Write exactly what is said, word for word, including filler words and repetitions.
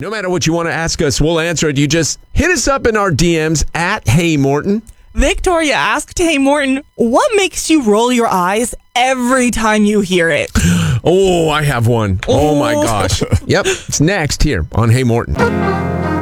No matter what you want to ask us, we'll answer it. You just hit us up in our D Ms at Hey Morton. Victoria asked, Hey Morton, what makes you roll your eyes every time you hear it? Oh, I have one. Oh, my gosh. Yep, it's next here on Hey Morton.